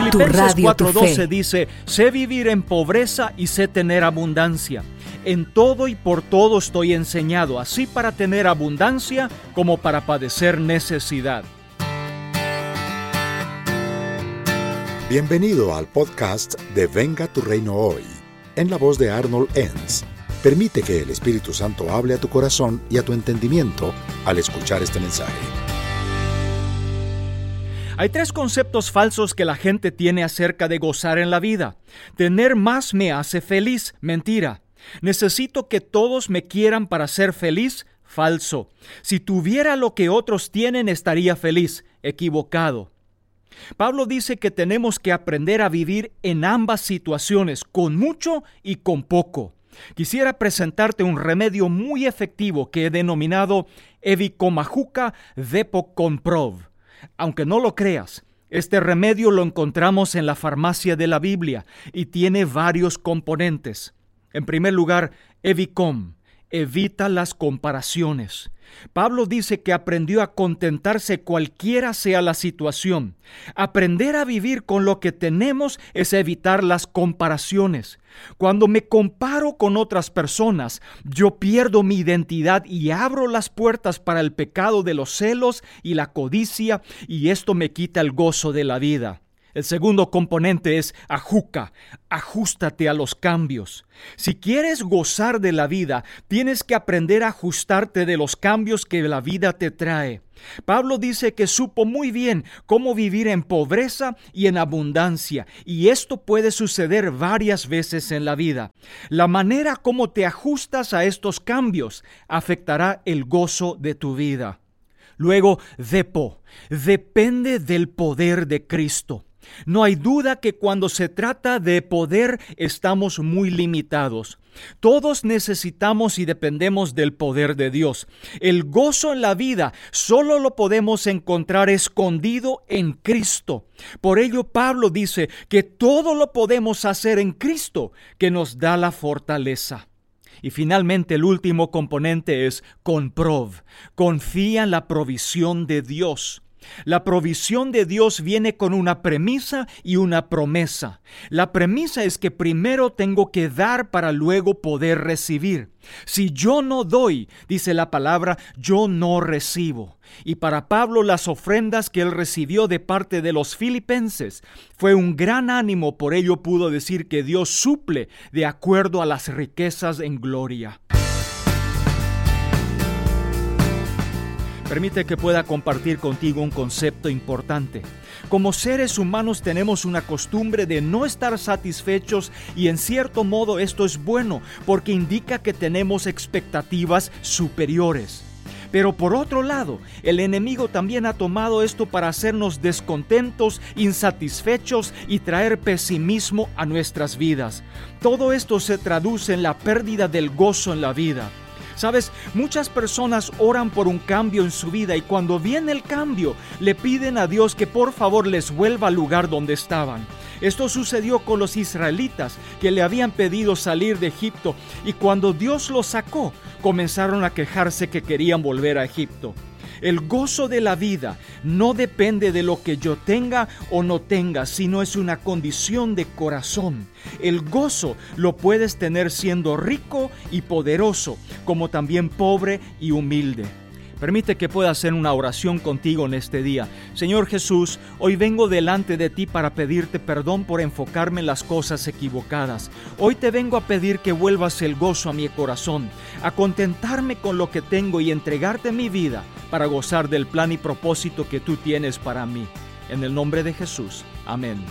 Filipenses Radio Tu 4:12 Fe. dice: sé vivir en pobreza y sé tener abundancia. En todo y por todo estoy enseñado, así para tener abundancia como para padecer necesidad. Bienvenido al podcast de Venga tu Reino Hoy, en la voz de Arnold Enns. Permite que el Espíritu Santo hable a tu corazón y a tu entendimiento al escuchar este mensaje. Hay 3 conceptos falsos que la gente tiene acerca de gozar en la vida. Tener más me hace feliz, mentira. Necesito que todos me quieran para ser feliz, falso. Si tuviera lo que otros tienen, estaría feliz, equivocado. Pablo dice que tenemos que aprender a vivir en ambas situaciones, con mucho y con poco. Quisiera presentarte un remedio muy efectivo que he denominado Evikomajuka Depocomprov. Aunque no lo creas, este remedio lo encontramos en la farmacia de la Biblia y tiene varios componentes. En primer lugar, Evikom, evita las comparaciones. Pablo dice que aprendió a contentarse cualquiera sea la situación. Aprender a vivir con lo que tenemos es evitar las comparaciones. Cuando me comparo con otras personas, yo pierdo mi identidad y abro las puertas para el pecado de los celos y la codicia, y esto me quita el gozo de la vida. El segundo componente es ajuka, ajústate a los cambios. Si quieres gozar de la vida, tienes que aprender a ajustarte de los cambios que la vida te trae. Pablo dice que supo muy bien cómo vivir en pobreza y en abundancia, y esto puede suceder varias veces en la vida. La manera como te ajustas a estos cambios afectará el gozo de tu vida. Luego, depende del poder de Cristo. No hay duda que cuando se trata de poder estamos muy limitados. Todos necesitamos y dependemos del poder de Dios. El gozo en la vida solo lo podemos encontrar escondido en Cristo. Por ello Pablo dice que todo lo podemos hacer en Cristo, que nos da la fortaleza. Y finalmente el último componente es comprov. Confía en la provisión de Dios. La provisión de Dios viene con una premisa y una promesa. La premisa es que primero tengo que dar para luego poder recibir. Si yo no doy, dice la palabra, yo no recibo. Y para Pablo las ofrendas que él recibió de parte de los filipenses fue un gran ánimo, por ello pudo decir que Dios suple de acuerdo a las riquezas en gloria. Permite que pueda compartir contigo un concepto importante. Como seres humanos tenemos una costumbre de no estar satisfechos y en cierto modo esto es bueno porque indica que tenemos expectativas superiores. Pero por otro lado, el enemigo también ha tomado esto para hacernos descontentos, insatisfechos y traer pesimismo a nuestras vidas. Todo esto se traduce en la pérdida del gozo en la vida. Sabes, muchas personas oran por un cambio en su vida y cuando viene el cambio, le piden a Dios que por favor les vuelva al lugar donde estaban. Esto sucedió con los israelitas que le habían pedido salir de Egipto y cuando Dios los sacó, comenzaron a quejarse que querían volver a Egipto. El gozo de la vida no depende de lo que yo tenga o no tenga, sino es una condición de corazón. El gozo lo puedes tener siendo rico y poderoso, como también pobre y humilde. Permite que pueda hacer una oración contigo en este día. Señor Jesús, hoy vengo delante de ti para pedirte perdón por enfocarme en las cosas equivocadas. Hoy te vengo a pedir que vuelvas el gozo a mi corazón, a contentarme con lo que tengo y entregarte mi vida para gozar del plan y propósito que tú tienes para mí. En el nombre de Jesús. Amén.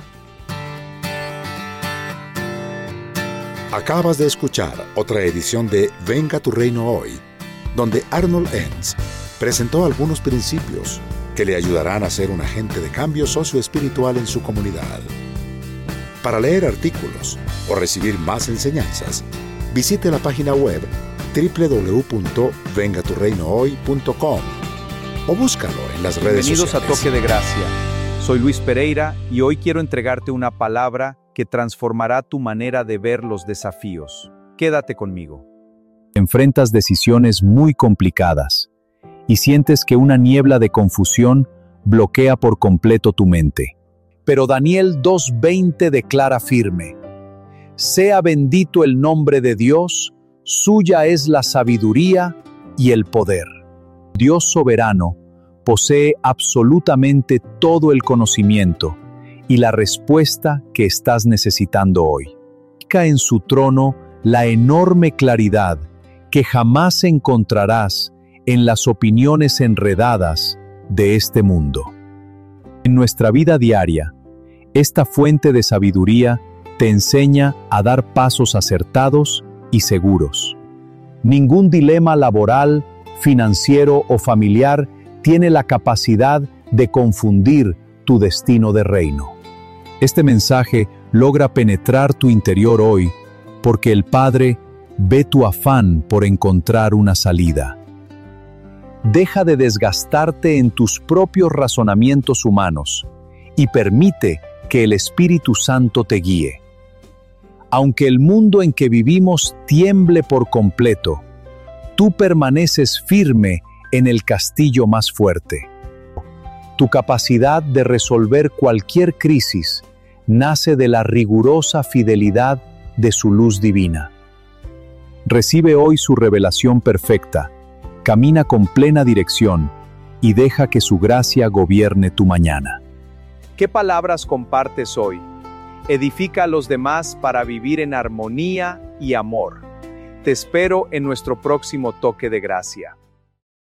Acabas de escuchar otra edición de Venga tu Reino Hoy, donde Arnold Enns presentó algunos principios que le ayudarán a ser un agente de cambio socioespiritual en su comunidad. Para leer artículos o recibir más enseñanzas, visite la página web www.vengaturreinohoy.com o búscalo en las redes sociales. Bienvenidos a Toque de Gracia. Soy Luis Pereira y hoy quiero entregarte una palabra que transformará tu manera de ver los desafíos. Quédate conmigo. Enfrentas decisiones muy complicadas y sientes que una niebla de confusión bloquea por completo tu mente. pero Daniel 2:20 declara firme: sea bendito el nombre de Dios, suya es la sabiduría y el poder. Dios soberano posee absolutamente todo el conocimiento y la respuesta que estás necesitando hoy. En su trono la enorme claridad que jamás encontrarás en las opiniones enredadas de este mundo. En nuestra vida diaria, esta fuente de sabiduría te enseña a dar pasos acertados y seguros. Ningún dilema laboral, financiero o familiar tiene la capacidad de confundir tu destino de reino. Este mensaje logra penetrar tu interior hoy porque el Padre ve tu afán por encontrar una salida. Deja de desgastarte en tus propios razonamientos humanos y permite que el Espíritu Santo te guíe. Aunque el mundo en que vivimos tiemble por completo, tú permaneces firme en el castillo más fuerte. Tu capacidad de resolver cualquier crisis nace de la rigurosa fidelidad de su luz divina. Recibe hoy su revelación perfecta, camina con plena dirección y deja que su gracia gobierne tu mañana. ¿Qué palabras compartes hoy? Edifica a los demás para vivir en armonía y amor. Te espero en nuestro próximo toque de gracia.